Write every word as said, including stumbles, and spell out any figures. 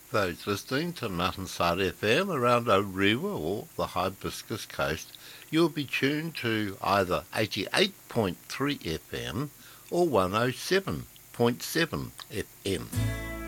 Those listening to Mountainside F M around Orewa or the Hibiscus Coast, you'll be tuned to either eighty-eight point three F M or one oh seven point seven F M.